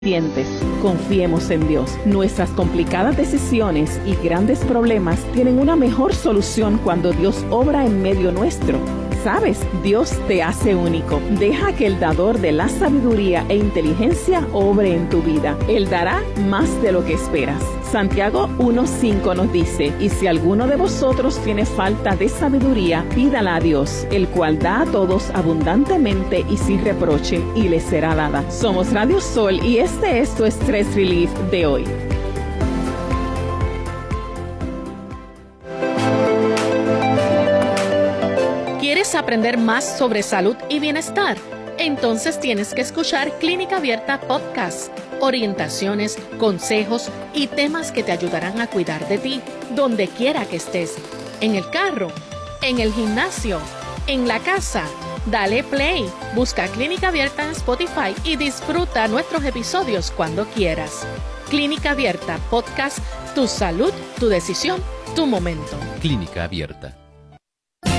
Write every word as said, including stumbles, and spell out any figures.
Confiemos en Dios. Nuestras complicadas decisiones y grandes problemas tienen una mejor solución cuando Dios obra en medio nuestro. ¿Sabes? Dios te hace único. Deja que el dador de la sabiduría e inteligencia obre en tu vida. Él dará más de lo que esperas. Santiago uno cinco nos dice, y si alguno de vosotros tiene falta de sabiduría, pídala a Dios, el cual da a todos abundantemente y sin reproche, y le será dada. Somos Radio Sol y este es tu Stress Relief de hoy. ¿Quieres aprender más sobre salud y bienestar? Entonces tienes que escuchar Clínica Abierta Podcast. Orientaciones, consejos y temas que te ayudarán a cuidar de ti, donde quiera que estés. En el carro, en el gimnasio, en la casa. Dale play, busca Clínica Abierta en Spotify y disfruta nuestros episodios cuando quieras. Clínica Abierta Podcast, tu salud, tu decisión, tu momento. Clínica Abierta.